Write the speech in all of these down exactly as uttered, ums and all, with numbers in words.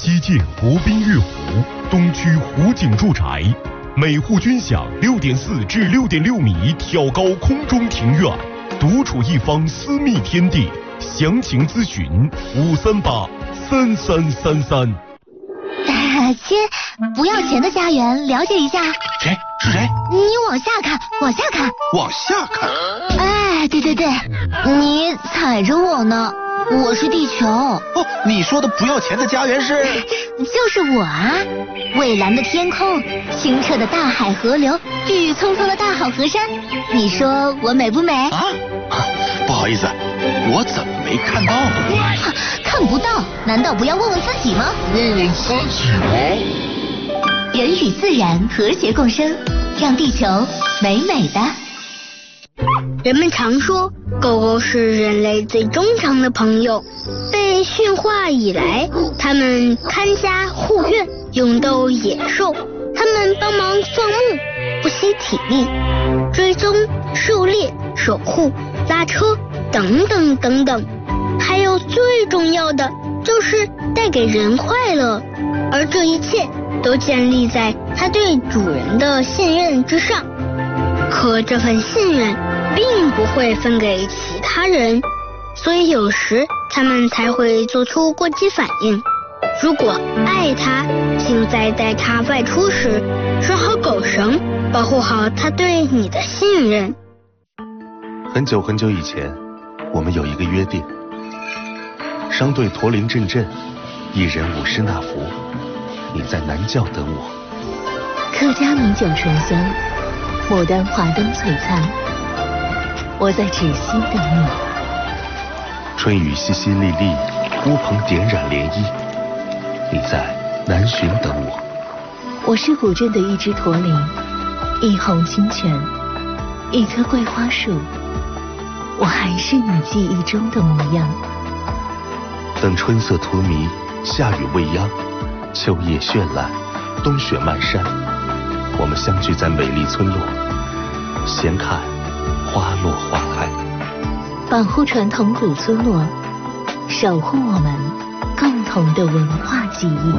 西建国宾悦湖，东区湖景住宅，每户均享六点四至六点六米挑高空中庭院，独处一方私密天地。详情咨询五三八三三三三。 亲，不要钱的家园，了解一下。 谁？是谁？ 你往下看，往下看， 往下看。 哎，对对对，你踩着我呢，我是地球。哦， 你说的不要钱的家园是？ 就是我啊！蔚蓝的天空，清澈的大海河流，郁郁葱葱的大好河山，你说我美不美？ 啊？不好意思，我怎么没看到呢？ 看不到，难道不要问问自己吗？ 问问自己吗？ 人与自然和谐共生，让地球美美的。 人们常说，狗狗是人类最忠诚的朋友。被驯化以来，它们看家护院，勇斗野兽。它们帮忙放牧，不惜体力，追踪、狩猎、守护、拉车等等等等。还有最重要的就是带给人快乐，而这一切都建立在它对主人的信任之上。可这份信任并不会分给其他人，所以有时他们才会做出过激反应。如果爱它，请在带它外出时拴好狗绳，保护好它对你的信任。 很久很久以前，我们有一个约定，商队驼铃阵阵，一人舞狮那福，你在南教等我。 客家米酒醇香，牡丹华灯璀璨，我在芷溪等你。 春雨淅淅沥沥，乌篷点染涟漪，你在南浔等我。 我是古镇的一只驼铃，一泓清泉，一棵桂花树，我还是你记忆中的模样。 等春色荼蘼，夏雨未央，秋叶绚烂，冬雪漫山，我们相聚在美丽村落，闲看花落花开， 保护传统古村落，守护我们共同的文化记忆。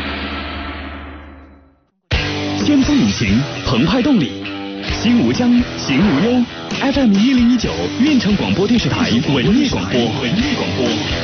先锋引擎，澎湃动力，心无疆，行无忧。F M 一零一九，运城广播电视台文艺广播，文艺广播。